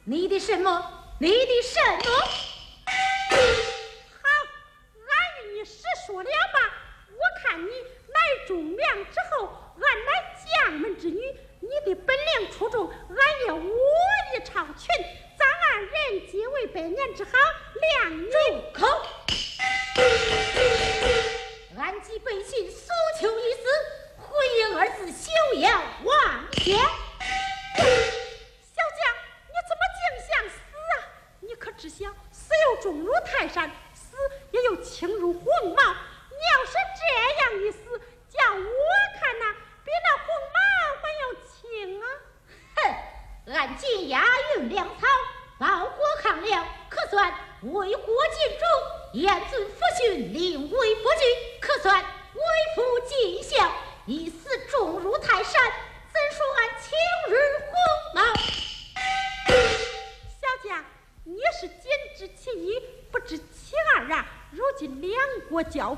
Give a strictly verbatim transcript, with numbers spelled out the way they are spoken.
你的什么？你的什么？ 好，俺与你实说了吧。我看你乃忠良之后，俺乃将门之女，你的本领出众，俺也武艺超群，咱二人结为百年之好，两住口！俺既被信诉求一死，回应二字休要妄言。 小将，你怎么竟想死啊？你可知晓，死有重如泰山，死也有轻如鸿毛。你要是这样一死，叫我看呐，比那鸿毛还要轻啊！ 哼，俺今押运粮草，报国抗辽，可算为国尽忠，严遵父训，临危不惧，可算为父尽孝。一死重如泰山，怎说俺轻如鸿毛？ 小将，你是谨知其一，不知其二啊！如今两国交